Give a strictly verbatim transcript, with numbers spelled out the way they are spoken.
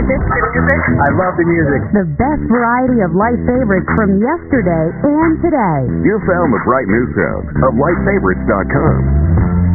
this, the music? I love the music. The best variety of light favorites from yesterday and today. You found the bright new sound of light favorites dot com.